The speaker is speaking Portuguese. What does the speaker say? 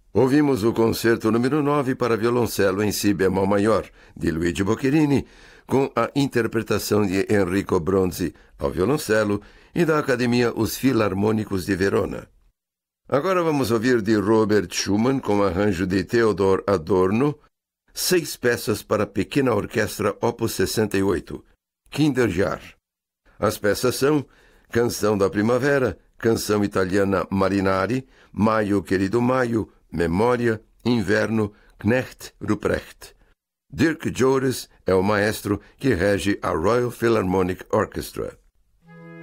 Ouvimos o concerto número 9 para violoncelo em si bemol maior, de Luigi Boccherini, com a interpretação de Enrico Bronzi ao violoncelo e da Academia Os Filarmônicos de Verona. Agora vamos ouvir de Robert Schumann, com arranjo de Theodor Adorno, 6 peças para pequena orquestra Opus 68, Kinderjahr. As peças são Canção da Primavera, Canção Italiana Marinari, Maio Querido Maio, Memória, Inverno, Knecht Ruprecht. Dirk Joris é o maestro que rege a Royal Philharmonic Orchestra.